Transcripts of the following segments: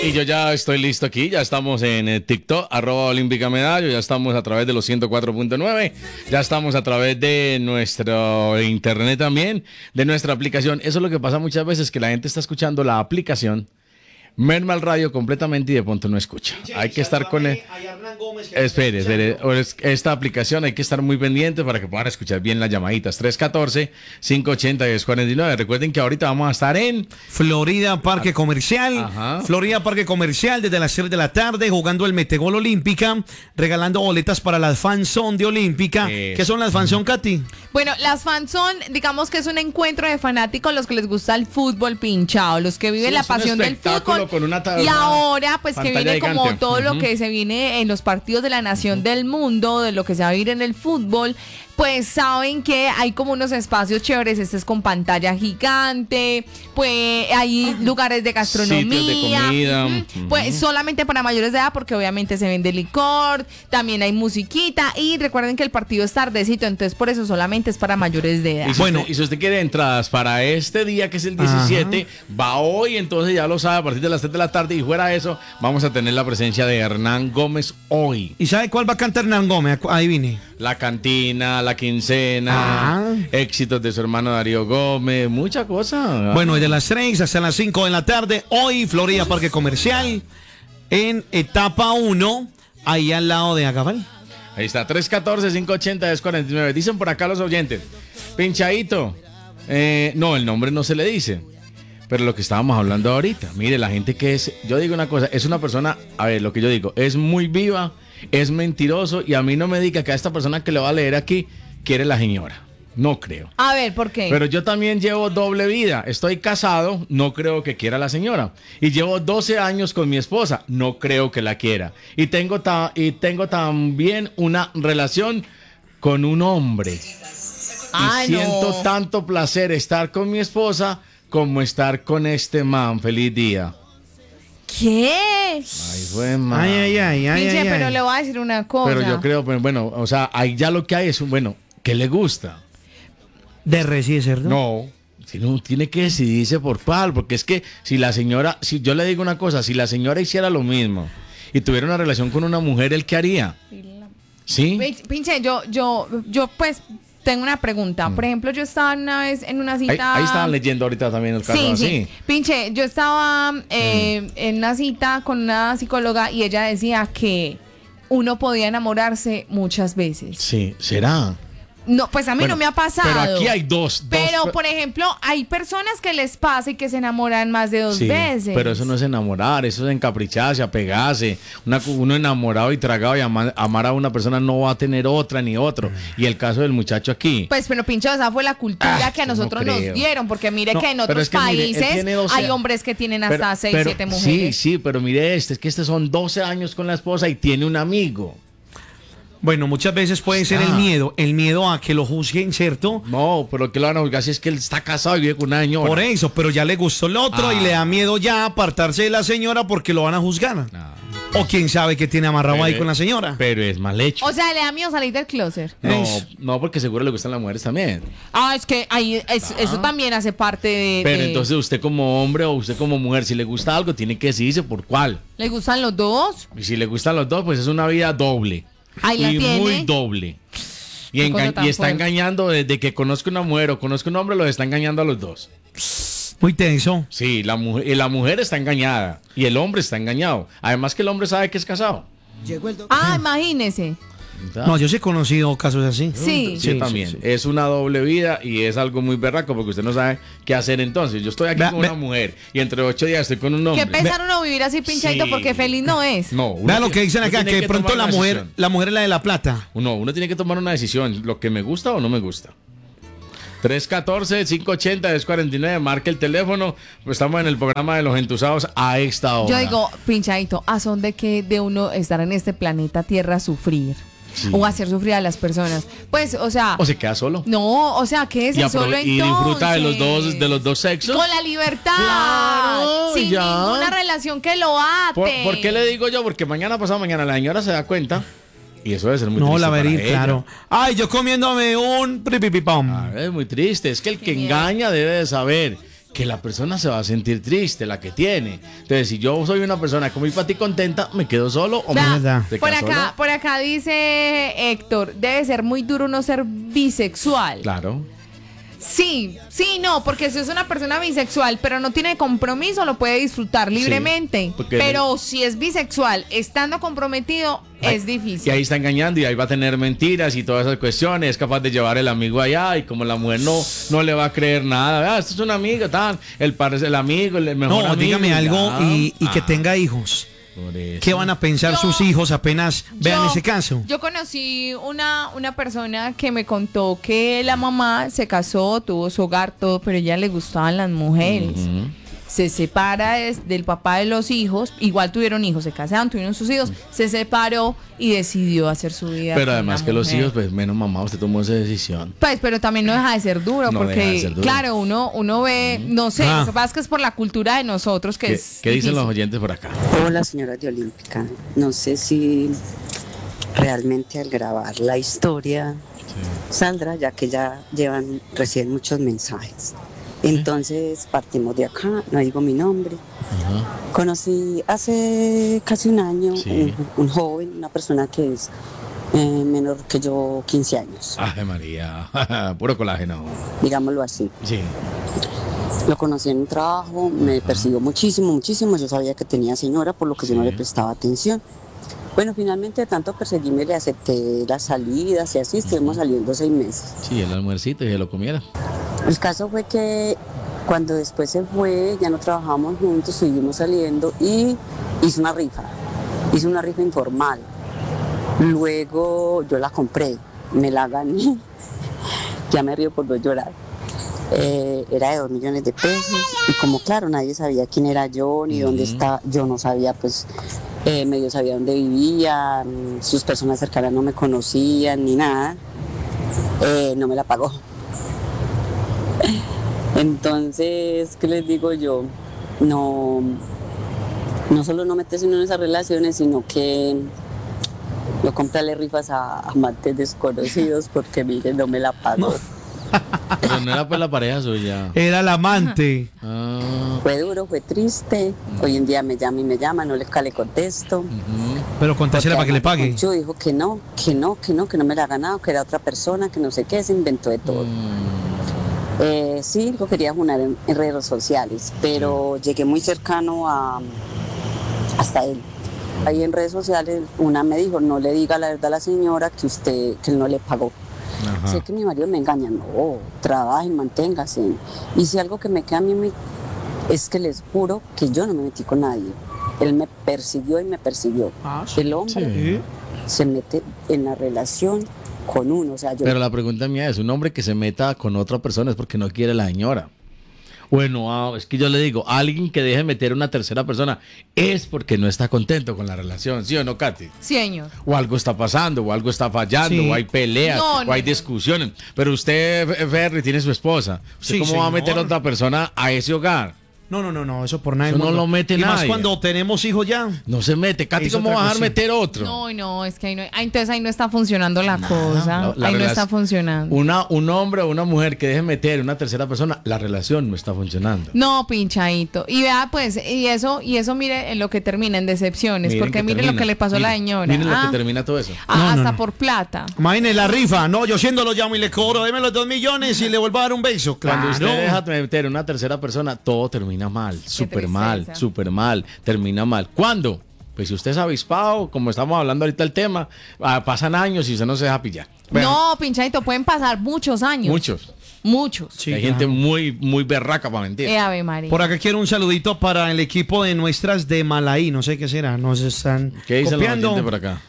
Y yo ya estoy listo aquí, ya estamos en TikTok, @Olímpica Medallo, ya estamos a través de los 104.9, ya estamos a través de nuestro internet también, de nuestra aplicación. Eso es lo que pasa muchas veces, que la gente está escuchando la aplicación, merma el radio completamente y de pronto no escucha. Hay que estar con él. Espere, esta aplicación hay que estar muy pendiente para que puedan escuchar bien las llamaditas. 314-580-1049. Recuerden que ahorita vamos a estar en Florida Parque Comercial. Ajá. Florida Parque Comercial desde las 3 de la tarde jugando el Metegol Olímpica, regalando boletas para las fanzone de Olímpica. ¿Qué son las fanzone, Katy? Bueno, las fanzone, digamos que es un encuentro de fanáticos, los que les gusta el fútbol pinchado, los que viven la pasión del fútbol. Y ahora, pues que viene gigante. como todo lo que se viene en los partidos de la nación del mundo, de lo que se va a vivir en el fútbol, pues saben que hay como unos espacios chéveres. Este es con pantalla gigante, pues hay lugares de gastronomía, sitios de comida. Pues solamente para mayores de edad, porque obviamente se vende licor, también hay musiquita, y recuerden que el partido es tardecito, entonces por eso solamente es para mayores de edad. Y si usted quiere entradas para este día, que es el 17, va hoy, entonces ya lo sabe, a partir de las 3 de la tarde, y fuera de eso, vamos a tener la presencia de Hernán Gómez hoy. ¿Y sabe cuál va a cantar Hernán Gómez? Adivine. La cantina, la quincena, éxitos de su hermano Darío Gómez, mucha cosa. Bueno, desde las 3 hasta las 5 de la tarde, hoy Florida Parque Comercial, en etapa 1, ahí al lado de Agabal. Ahí está, 314-580-1049. Dicen por acá los oyentes, pinchadito. No, el nombre no se le dice. Pero lo que estábamos hablando ahorita, mire, la gente que es, yo digo una cosa, es una persona, a ver, lo que yo digo, es muy viva, es mentiroso, y a mí no me diga que a esta persona que le va a leer aquí quiere la señora. No creo. A ver, ¿por qué? Pero yo también llevo doble vida. Estoy casado, no creo que quiera la señora. Y llevo 12 años con mi esposa, no creo que la quiera. Y tengo también una relación con un hombre. Y siento tanto placer estar con mi esposa como estar con este man. Feliz día. ¿Qué? Ay, fue man. Pinche, pero le voy a decir una cosa. Pero yo creo, bueno, o sea, ahí ya lo que hay es ¿qué le gusta? ¿De recién cerdo? No, si no, tiene que decidirse por cuál, porque es que si yo le digo una cosa, si la señora hiciera lo mismo y tuviera una relación con una mujer, ¿él qué haría? ¿Sí? Pinche, yo pues tengo una pregunta. Por ejemplo, yo estaba una vez en una cita. Ahí estaban leyendo ahorita también el caso así. Sí. Pinche, yo estaba en una cita con una psicóloga y ella decía que uno podía enamorarse muchas veces. Sí, ¿será? No, pues a mí no me ha pasado. Pero aquí hay dos. Pero, por ejemplo, hay personas que les pasa y que se enamoran más de dos veces. Pero eso no es enamorar, eso es encapricharse, apegarse. Uno enamorado y tragado y amar a una persona no va a tener otra ni otro. Y el caso del muchacho aquí. Pues, pero pinche, esa fue la cultura que a nosotros nos dieron. Porque mire que en otros países hay hombres que tienen hasta 6, 7 mujeres. Sí, pero mire es que son 12 años con la esposa y tiene un amigo. Bueno, muchas veces puede ser el miedo a que lo juzguen, ¿cierto? No, pero que lo van a juzgar si es que él está casado y vive con una señora. Por eso, pero ya le gustó el otro y le da miedo ya apartarse de la señora porque lo van a juzgar. O quién sabe qué tiene amarrado ahí con la señora. Pero es mal hecho. O sea, le da miedo salir del closet. No, porque seguro le gustan las mujeres también. Es que ahí eso también hace parte de... Pero entonces usted como hombre o usted como mujer, si le gusta algo, tiene que decidirse por cuál. ¿Le gustan los dos? Y si le gustan los dos, pues es una vida doble. Ahí la tiene. Muy doble. Y está engañando desde que conozco una mujer o conozco un hombre, los está engañando a los dos. Muy tenso. Sí, la mujer está engañada y el hombre está engañado. Además que el hombre sabe que es casado. Imagínese. No, yo sí he conocido casos así. Sí. Sí, también. Sí. Es una doble vida y es algo muy berraco porque usted no sabe qué hacer entonces. Yo estoy aquí con una mujer y entre 8 días estoy con un hombre. ¿Qué pensar uno vivir así pinchadito porque feliz no es? No. Vean lo que dicen acá, que de pronto la mujer es la de la plata. Uno tiene que tomar una decisión, lo que me gusta o no me gusta. 314-580-1049, marque el teléfono. Pues estamos en el programa de los entusados a esta hora. Yo digo, pinchadito, ¿a son de que de uno estar en este planeta Tierra sufrir? Sí. O hacer sufrir a las personas. Pues, o sea. O se queda solo. No, o sea, quédese solo entonces. Y disfruta de los dos sexos. Con la libertad. Claro, sin ninguna relación que lo ate. ¿Por qué le digo yo? Porque pasado mañana la señora se da cuenta. Y eso debe ser muy triste. No, la vería, claro. Ay, yo comiéndome un pripipipam. Es muy triste. Es que el que engaña debe de saber que la persona se va a sentir triste, la que tiene. Entonces, si yo soy una persona como para ti contenta, me quedo solo o Vea, me por acá dice Héctor, debe ser muy duro no ser bisexual. Claro. Sí, no, porque si es una persona bisexual, pero no tiene compromiso, lo puede disfrutar libremente. Pero si es bisexual, estando comprometido, es difícil. Y ahí está engañando y ahí va a tener mentiras y todas esas cuestiones. Es capaz de llevar el amigo allá y como la mujer no le va a creer nada. Esto es un amigo, el amigo, el mejor amigo. No, dígame algo y que tenga hijos. ¿Qué van a pensar sus hijos apenas vean ese caso? Yo conocí una persona que me contó que la mamá se casó, tuvo su hogar, todo, pero a ella le gustaban las mujeres. Se separa del papá de los hijos, igual tuvieron hijos, se casaron, tuvieron sus hijos, se separó y decidió hacer su vida. Pero además que los hijos, pues menos mamá, usted tomó esa decisión. Pues, pero también no deja de ser duro, No deja de porque ser duro. claro, uno ve, no sé, lo que pasa es que es por la cultura de nosotros que es ¿Qué dicen difícil. los oyentes por acá? Hola, señora de Olímpica. No sé si realmente al grabar la historia saldrá, ya que ya reciben muchos mensajes. Entonces partimos de acá, no digo mi nombre. Conocí hace casi un año un joven, una persona que es menor que yo 15 años. Ay, María, puro colágeno. Digámoslo así. Sí. Lo conocí en un trabajo, me persiguió muchísimo. Yo sabía que tenía señora, por lo que yo no le prestaba atención. Bueno, finalmente de tanto perseguirme le acepté las salidas y así estuvimos saliendo 6 meses. Sí, el almuercito y se lo comiera. El caso fue que cuando después se fue, ya no trabajamos juntos, seguimos saliendo y hice una rifa informal. Luego yo la compré, me la gané, ya me río por no llorar. Era de 2 millones de pesos y como claro, nadie sabía quién era yo ni dónde estaba, yo no sabía pues, medio sabía dónde vivía, sus personas cercanas no me conocían ni nada, no me la pagó. Entonces, ¿qué les digo yo? No solo no meterse en esas relaciones, sino que no comprarle rifas a amantes desconocidos porque miren, no me la pagó. Pero no era pues la pareja suya. Era el amante. Fue duro, fue triste. Hoy en día me llama, no le contesto. Pero contásela para que le pague. Yo dijo que no me la ha ganado, que era otra persona, que no sé qué, se inventó de todo. Sí, lo quería jugar en redes sociales, pero llegué muy cercano hasta él. Ahí en redes sociales una me dijo, no le diga la verdad a la señora que él no le pagó. Sé que mi marido me engaña, no, trabaje, manténgase. Y si algo que me queda a mí es que les juro que yo no me metí con nadie. Él me persiguió y me persiguió. El hombre se mete en la relación con uno, o sea, Pero la pregunta mía es, un hombre que se meta con otra persona es porque no quiere a la señora. Bueno, es que yo le digo, alguien que deje meter a una tercera persona es porque no está contento con la relación, ¿sí o no, Katy? Sí, señor. O algo está pasando, o algo está fallando, o hay peleas, o hay discusiones. Pero usted, Ferry, tiene su esposa. ¿Usted cómo va a meter a otra persona a ese hogar? No, eso por nada. Eso no lo mete nadie. Y más cuando tenemos hijos ya. No se mete. Katy, ¿cómo va a dejar meter otro? No, es que ahí no. Entonces ahí no está funcionando la cosa. Ahí no está funcionando. Un hombre o una mujer que deje meter una tercera persona, la relación no está funcionando. No, pinchadito. Y vea, pues, y eso mire en lo que termina, en decepciones. Porque mire lo que le pasó a la señora. Miren lo que termina todo eso. Hasta por plata. Imagínese la rifa. No, yo siendo lo llamo y le cobro, deme los 2 millones y le vuelvo a dar un beso. Claro. Cuando usted deja de meter una tercera persona, todo termina mal, súper mal, termina mal. ¿Cuándo? Pues si usted es avispado, como estamos hablando ahorita del tema, pasan años y usted no se deja pillar. Bueno, no, pinchadito, pueden pasar muchos años. Muchos. Sí, hay gente muy berraca para mentir. Ave María. Por acá quiero un saludito para el equipo de nuestras de Malaí, no sé qué será, nos están ¿Qué dicen copiando. los oyentes por acá?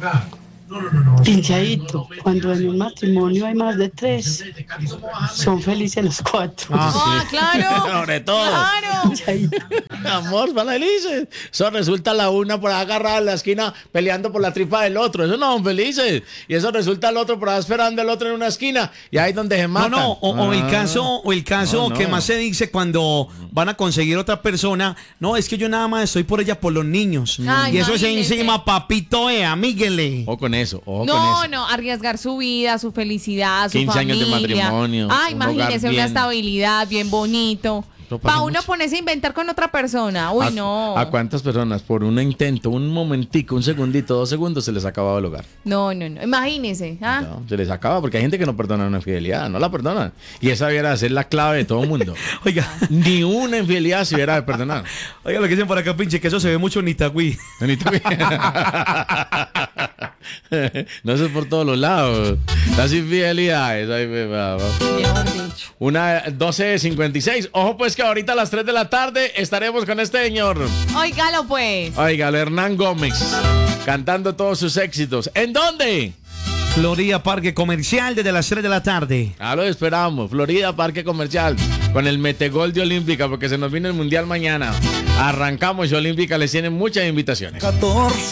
Pinchadito, cuando en un matrimonio hay más de 3, son felices los 4. Claro. Sobre todo. Claro. Amor, van felices. Eso resulta la una por ahí agarrada en la esquina peleando por la tripa del otro. Eso no son felices. Y eso resulta el otro por ahí esperando el otro en una esquina. Y ahí es donde se matan. O el caso que más se dice cuando van a conseguir otra persona. No, es que yo nada más estoy por ella por los niños. Ay, y eso es imagínese. encima, papito, amíguele. O con eso, con No, eso. arriesgar su vida, su felicidad, su 15 familia. años de matrimonio, un Imagínese hogar una bien. estabilidad bien bonito. Para uno ponerse a inventar con otra persona. Uy, no. ¿A cuántas personas por un intento, un momentico, un segundito, 2 segundos se les acababa el hogar? No. Imagínese. ¿Ah? No, se les acaba porque hay gente que no perdona una infidelidad, no la perdonan. Y esa debiera ser la clave de todo el mundo. Oiga. Ni una infidelidad se hubiera de perdonar. Oiga, lo que dicen por acá, pinche, que eso se ve mucho en Itagüí. No, eso es por todos los lados. Las infidelidades. Ay, Mejor dicho. Una 12:56. Ojo, pues que ahorita a las 3 de la tarde estaremos con este señor. Óigalo, pues. Óigalo, Hernán Gómez, cantando todos sus éxitos. ¿En dónde? Florida Parque Comercial desde las 3 de la tarde. Ah, lo esperamos. Florida Parque Comercial. Con el metegol de Olímpica, porque se nos viene el Mundial mañana. Arrancamos y Olímpica les tiene muchas invitaciones. 14